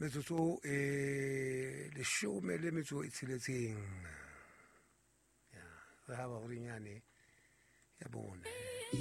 metsotso leshome le metso e tsheletseng ya re ha ba hore nyane ya bone